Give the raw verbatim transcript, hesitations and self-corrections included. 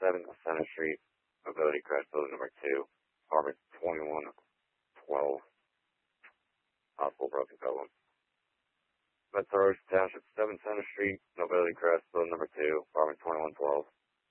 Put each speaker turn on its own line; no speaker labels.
seven Center Street, Mobility Crash Building number two, apartment twenty-one twelve, possible broken column. Metro Township seven Center Street, Mobility Crash Building number two, apartment twenty-one twelve.